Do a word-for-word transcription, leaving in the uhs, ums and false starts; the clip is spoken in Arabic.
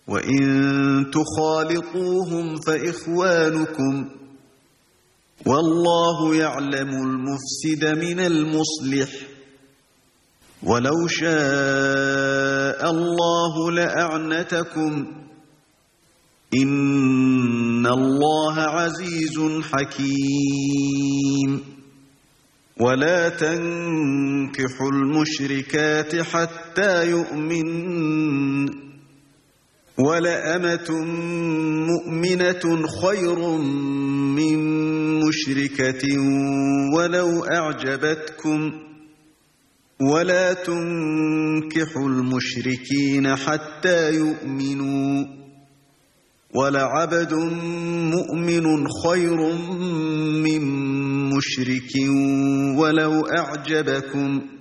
وإن تخالطوهم فإخوانكم والله يعلم المفسد من المصلح ولو شاء الله لأعنتكم إن الله عزيز حكيم ولا تنكحوا المشركات حتى يؤمنن ولأمة مؤمنة خير من مشركة ولو أعجبتكم ولا تنكحوا المشركين حتى يؤمنوا ولعبد مؤمن خير من مشرك ولو أعجبكم